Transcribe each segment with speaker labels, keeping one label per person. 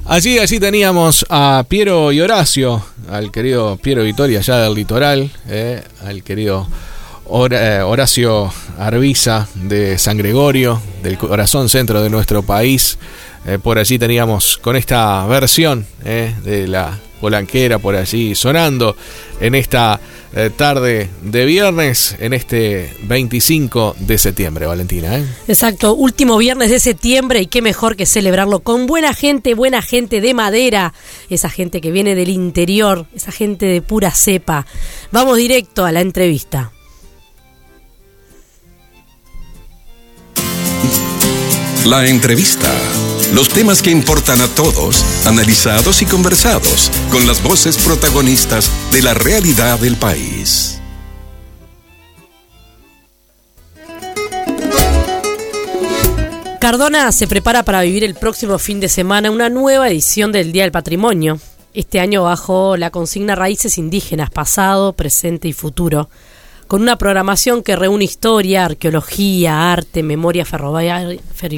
Speaker 1: Allí teníamos a Piero y Horacio, al querido Piero Vittori allá del litoral, al querido Horacio Arbiza de San Gregorio, del corazón centro de nuestro país. Por allí teníamos con esta versión de la Polanquera por allí sonando en esta tarde de viernes, en este 25 de septiembre, Valentina.
Speaker 2: Exacto, último viernes de septiembre, y qué mejor que celebrarlo con buena gente de madera, esa gente que viene del interior, esa gente de pura cepa. Vamos directo a la entrevista.
Speaker 3: La entrevista. Los temas que importan a todos, analizados y conversados, con las voces protagonistas de la realidad del país.
Speaker 2: Cardona se prepara para vivir el próximo fin de semana una nueva edición del Día del Patrimonio. Este año bajo la consigna Raíces Indígenas, pasado, presente y futuro, con una programación que reúne historia, arqueología, arte, memoria ferroviaria,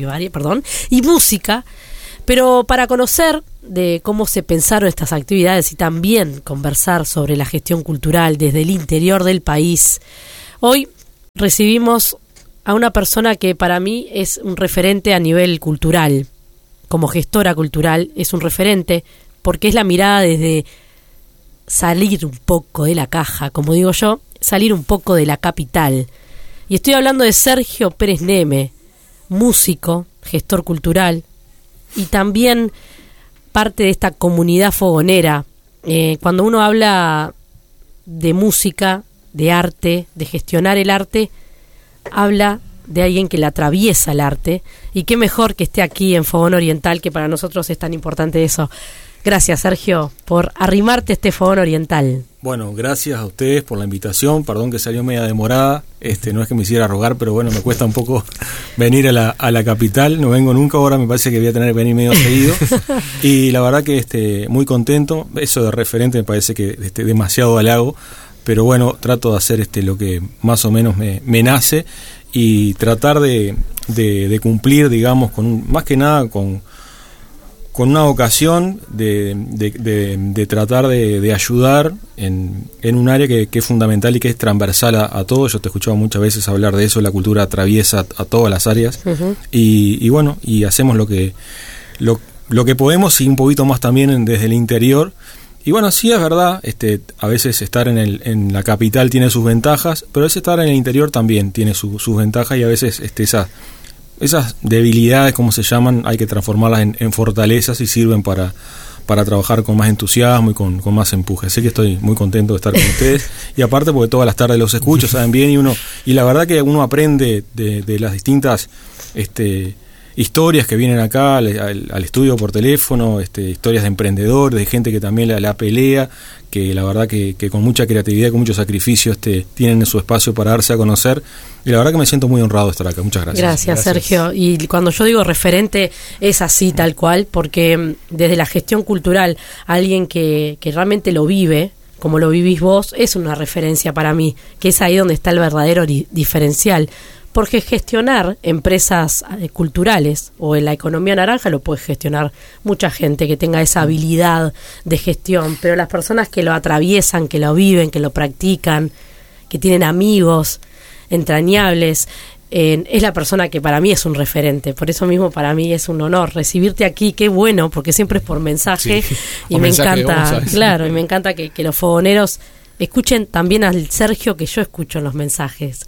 Speaker 2: y música, pero para conocer de cómo se pensaron estas actividades y también conversar sobre la gestión cultural desde el interior del país, hoy recibimos a una persona que para mí es un referente a nivel cultural. Como gestora cultural es un referente porque es la mirada desde salir un poco de la caja, como digo yo, salir un poco de la capital. Y estoy hablando de Sergio Pérez Neme, músico, gestor cultural y también parte de esta comunidad fogonera. Cuando uno habla de música, de arte, de gestionar el arte, habla de alguien que le atraviesa el arte, y qué mejor que esté aquí en Fogón Oriental, que para nosotros es tan importante eso. Gracias, Sergio, por arrimarte a este Fogón Oriental.
Speaker 4: Bueno, gracias a ustedes por la invitación. Perdón que salió media demorada. No es que me hiciera rogar, pero bueno, me cuesta un poco venir a la capital. No vengo nunca, ahora me parece que voy a tener que venir medio seguido. Y la verdad que muy contento. Eso de referente me parece que demasiado halago. Pero bueno, trato de hacer lo que más o menos me nace, y tratar de cumplir, digamos, más que nada con una vocación de tratar de ayudar en un área que es fundamental y que es transversal a todo. Yo te he escuchado muchas veces hablar de eso, la cultura atraviesa a todas las áreas. Uh-huh. Y bueno, y hacemos lo que podemos, y un poquito más también desde el interior. Y bueno, sí es verdad, a veces estar en la capital tiene sus ventajas, pero a veces estar en el interior también tiene sus ventajas, y a veces esas debilidades, como se llaman, hay que transformarlas en fortalezas, y sirven para trabajar con más entusiasmo y con más empuje. Así que estoy muy contento de estar con ustedes, y aparte porque todas las tardes los escucho, saben bien, y la verdad que uno aprende de las distintas historias que vienen acá al estudio por teléfono, historias de emprendedores, de gente que también la pelea, que la verdad que con mucha creatividad, con mucho sacrificio tienen su espacio para darse a conocer, y la verdad que me siento muy honrado de estar acá. Muchas gracias.
Speaker 2: Gracias, Sergio. Y cuando yo digo referente es así, tal cual, porque desde la gestión cultural, alguien que realmente lo vive, como lo vivís vos, es una referencia para mí, que es ahí donde está el verdadero diferencial. Porque gestionar empresas culturales o en la economía naranja lo puede gestionar mucha gente que tenga esa habilidad de gestión, pero las personas que lo atraviesan, que lo viven, que lo practican, que tienen amigos entrañables, es la persona que para mí es un referente. Por eso mismo para mí es un honor recibirte aquí. Qué bueno, porque siempre es por mensaje, sí, y me encanta, claro, y me encanta que los fogoneros escuchen también al Sergio que yo escucho en los mensajes.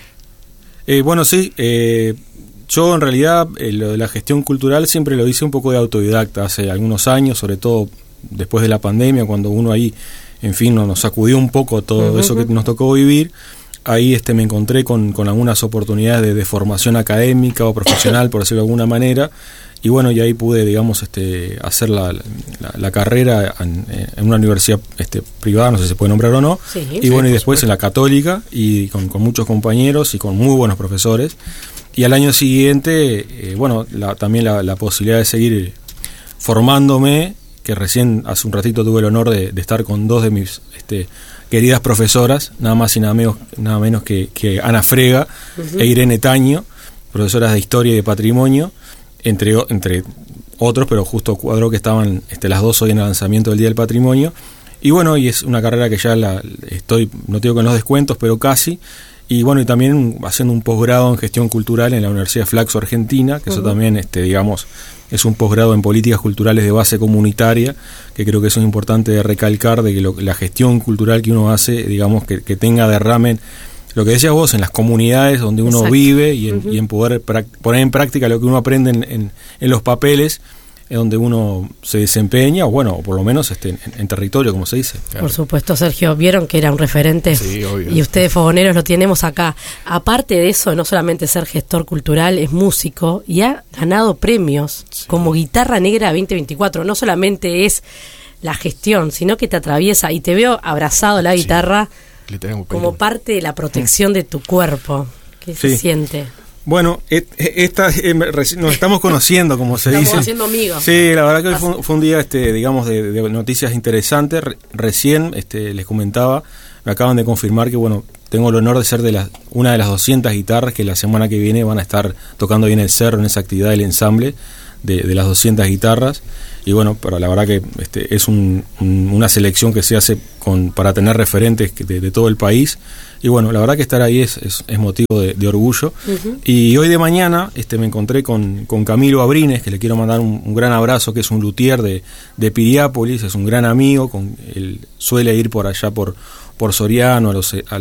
Speaker 4: Bueno, sí, yo en realidad lo de la gestión cultural siempre lo hice un poco de autodidacta hace algunos años, sobre todo después de la pandemia, cuando uno ahí, en fin, nos sacudió un poco todo eso que nos tocó vivir. Ahí me encontré con algunas oportunidades de formación académica o profesional, por decirlo de alguna manera, y bueno, y ahí pude, digamos, hacer la carrera en una universidad privada, no sé si se puede nombrar o no, sí, y bueno, y después en la católica, y con muchos compañeros y con muy buenos profesores, y al año siguiente, bueno, también la posibilidad de seguir formándome, que recién hace un ratito tuve el honor de estar con dos de mis queridas profesoras, nada más y nada menos que Ana Frega e Irene Taño, profesoras de Historia y de Patrimonio, entre otros, pero justo cuadró que estaban las dos hoy en el lanzamiento del Día del Patrimonio. Y bueno, y es una carrera que ya estoy, no digo con los descuentos, pero casi. Y bueno, y también haciendo un posgrado en gestión cultural en la Universidad Flaxo Argentina, que eso también, digamos, es un posgrado en políticas culturales de base comunitaria, que creo que eso es importante de recalcar, de que la gestión cultural que uno hace, digamos, que tenga derrame, lo que decías vos, en las comunidades donde uno vive y en poder poner en práctica lo que uno aprende en los papeles, donde uno se desempeña, o bueno, o por lo menos en territorio, como se dice.
Speaker 2: Claro. Por supuesto, Sergio, vieron que era un referente.
Speaker 1: Sí, obvio.
Speaker 2: Y ustedes, fogoneros, lo tenemos acá. Aparte de eso, no solamente ser gestor cultural, es músico y ha ganado premios como Guitarra Negra 2024. No solamente es la gestión, sino que te atraviesa, y te veo abrazado la guitarra como parte de la protección de tu cuerpo. ¿Qué se siente?
Speaker 4: Bueno, nos estamos conociendo, como se dice.
Speaker 2: Estamos haciendo amigos.
Speaker 4: Sí, la verdad que hoy fue un día, digamos, de noticias interesantes. Recién, les comentaba, me acaban de confirmar que, bueno, tengo el honor de ser una de las 200 guitarras que la semana que viene van a estar tocando ahí en el Cerro, en esa actividad del ensamble de las 200 guitarras. Y bueno, pero la verdad que es una selección que se hace para tener referentes de todo el país. Y bueno, la verdad que estar ahí es motivo de orgullo. Y hoy de mañana me encontré con Camilo Abrines, que le quiero mandar un gran abrazo, que es un luthier de Piriápolis, es un gran amigo, él suele ir por allá por Soriano a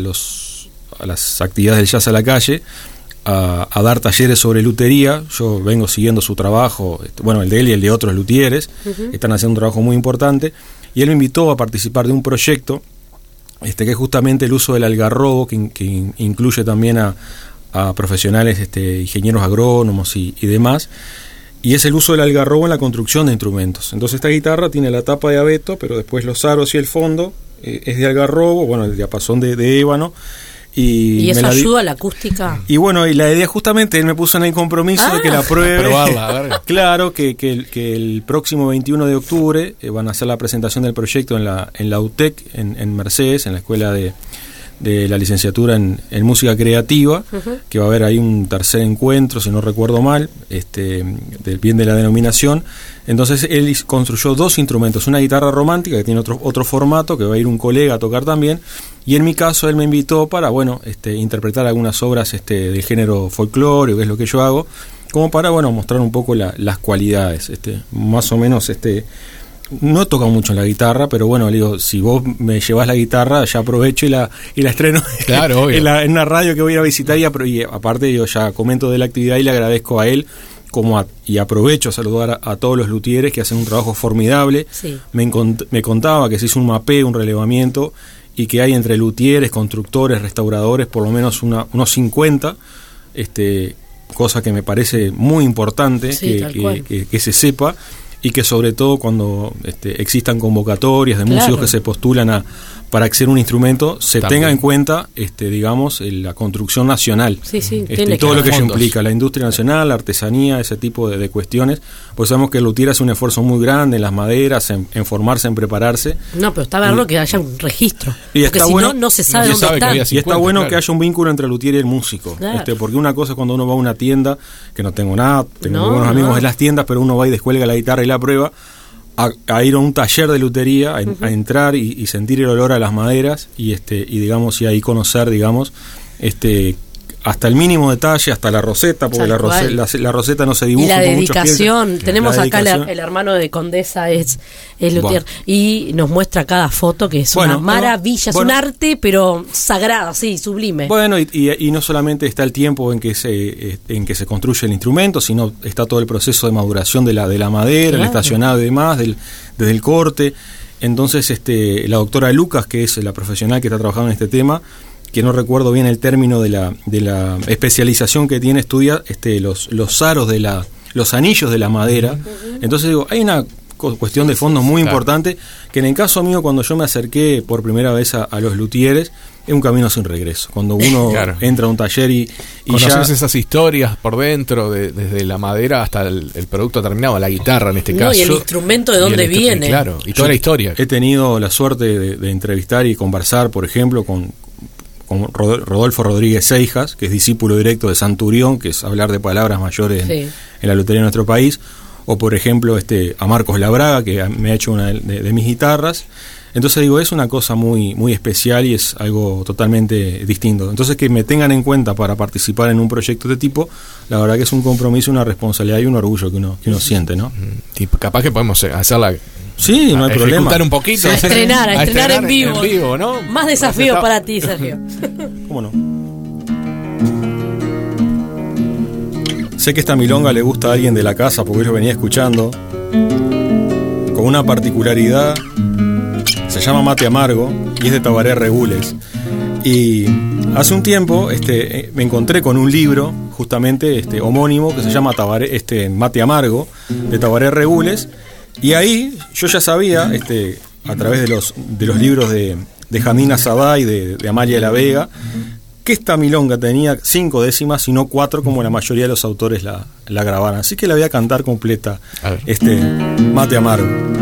Speaker 4: las actividades del Jazz a la Calle, a dar talleres sobre lutería. Yo vengo siguiendo su trabajo, bueno, el de él y el de otros luthieres, están haciendo un trabajo muy importante, y él me invitó a participar de un proyecto que es justamente el uso del algarrobo, que incluye también a profesionales, ingenieros agrónomos y demás, y es el uso del algarrobo en la construcción de instrumentos. Entonces esta guitarra tiene la tapa de abeto, pero después los aros y el fondo es de algarrobo, bueno, el diapasón de ébano. ¿Y
Speaker 2: eso ayuda a la acústica?
Speaker 4: Y bueno, y la idea justamente, él me puso en el compromiso de que la pruebe. Claro, que el próximo 21 de octubre van a hacer la presentación del proyecto en la UTEC, en Mercedes, en la escuela de la licenciatura en música creativa, que va a haber ahí un tercer encuentro, si no recuerdo mal, del bien de la denominación. Entonces él construyó 2 instrumentos, una guitarra romántica que tiene otro formato, que va a ir un colega a tocar también, y en mi caso él me invitó para, bueno, interpretar algunas obras del género folclórico, que es lo que yo hago, como para, bueno, mostrar un poco las cualidades, más o menos, no toca mucho en la guitarra, pero bueno, le digo, si vos me llevas la guitarra, ya aprovecho y la estreno en una radio que voy a ir a visitar, y aparte yo ya comento de la actividad y le agradezco a él, y aprovecho a saludar a todos los luthieres que hacen un trabajo formidable. Me contaba que se hizo un mapeo, un relevamiento, y que hay entre luthieres, constructores, restauradores, por lo menos unos 50, cosa que me parece muy importante que se sepa, y que sobre todo cuando existan convocatorias de músicos que se postulan para hacer un instrumento, se tenga en cuenta, digamos, la construcción nacional, todo lo que ello implica, la industria nacional, la artesanía, ese tipo de cuestiones. Pues sabemos que el luthier hace un esfuerzo muy grande en las maderas, en formarse, en prepararse.
Speaker 2: No, pero está verlo que haya un registro,
Speaker 4: y
Speaker 2: porque si no se sabe dónde están.
Speaker 4: Y está bueno que haya un vínculo entre el luthier y el músico, porque una cosa es cuando uno va a una tienda, que no tengo nada, tengo buenos amigos en las tiendas, pero uno va y descuelga la guitarra y la prueba, a ir a un taller de lutería, a entrar y sentir el olor a las maderas y digamos, y ahí conocer, digamos, hasta el mínimo detalle, hasta la roseta, porque la roseta no se dibuja.
Speaker 2: Y la dedicación, tenemos acá el hermano de Condesa es luthier, y nos muestra cada foto, que es una maravilla, es un arte, pero sagrado, sí, sublime.
Speaker 4: Bueno, y no solamente está el tiempo en que se construye el instrumento, sino está todo el proceso de maduración de la madera, el estacionado y demás, desde el corte. Entonces, la doctora Lucas, que es la profesional que está trabajando en este tema, que no recuerdo bien el término de la especialización que tiene, estudia los aros los anillos de la madera. Entonces digo, hay una cuestión de fondo muy importante, que en el caso mío, cuando yo me acerqué por primera vez a los luthieres, es un camino sin regreso. Cuando uno entra a un taller y
Speaker 1: conoces esas historias por dentro, desde la madera hasta el producto terminado, la guitarra en este caso.
Speaker 2: Y el instrumento de dónde viene.
Speaker 1: Claro, y toda la historia.
Speaker 4: He tenido la suerte de entrevistar y conversar, por ejemplo, con Rodolfo Rodríguez Seijas, que es discípulo directo de Santurión, que es hablar de palabras mayores en la lutería de nuestro país, o por ejemplo a Marcos Labraga, que me ha hecho una de mis guitarras. Entonces digo, es una cosa muy, muy especial y es algo totalmente distinto. Entonces que me tengan en cuenta para participar en un proyecto de este tipo, la verdad que es un compromiso, una responsabilidad y un orgullo que uno siente, ¿no?
Speaker 1: Y capaz que podemos hacerla.
Speaker 4: Sí, no hay problema.
Speaker 1: Ejecutar un poquito.
Speaker 2: A estrenar en vivo.
Speaker 1: ¿no?
Speaker 2: Más desafíos para ti, Sergio.
Speaker 4: ¿Cómo no? Sé que esta milonga le gusta a alguien de la casa porque yo venía escuchando, con una particularidad. Se llama Mate Amargo y es de Tabaré Regules. Y hace un tiempo me encontré con un libro justamente homónimo que se llama Mate Amargo de Tabaré Regules. Y ahí yo ya sabía, a través de los libros de Janina Sabá y de Amalia de la Vega, que esta milonga tenía 5 décimas y no 4 como la mayoría de los autores la grabaron. Así que la voy a cantar completa, Mate Amargo.